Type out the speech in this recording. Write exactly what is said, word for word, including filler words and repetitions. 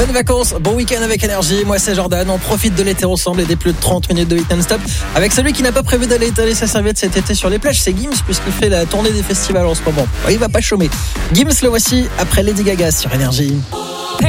Bonnes vacances, bon week-end avec Énergie. Moi c'est Jordan, on profite de l'été ensemble et des plus de trente minutes de hit non-stop avec celui qui n'a pas prévu d'aller étaler sa serviette cet été sur les plages, c'est Gims, puisqu'il fait la tournée des festivals en ce moment. Il va pas chômer. Gims, le voici après Lady Gaga sur Énergie.